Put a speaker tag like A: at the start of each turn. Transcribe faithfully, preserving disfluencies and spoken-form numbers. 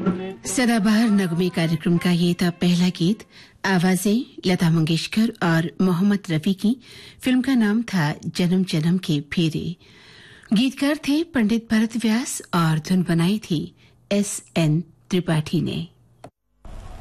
A: सदाबहार नगमे कार्यक्रम का ये था पहला गीत। आवाजें लता मंगेशकर और मोहम्मद रफी की। फिल्म का नाम था जन्म जन्म के फेरे। गीतकार थे पंडित भरत व्यास और धुन बनाई थी एस एन त्रिपाठी ने।